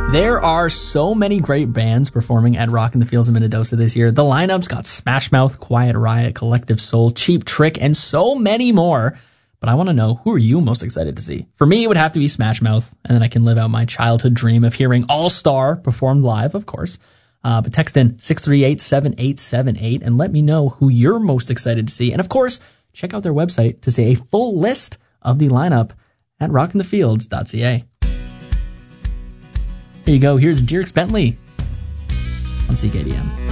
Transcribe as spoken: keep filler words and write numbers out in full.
There are so many great bands performing at Rock in the Fields in Minnedosa this year. The lineup's got Smash Mouth, Quiet Riot, Collective Soul, Cheap Trick, and so many more. But I want to know, who are you most excited to see? For me, it would have to be Smash Mouth, and then I can live out my childhood dream of hearing All Star performed live, of course. Uh, but text in six three eight, seven eight seven eight and let me know who you're most excited to see. And of course, check out their website to see a full list of the lineup at rockin the fields dot c a. Here you go. Here's Dierks Bentley on C K D M.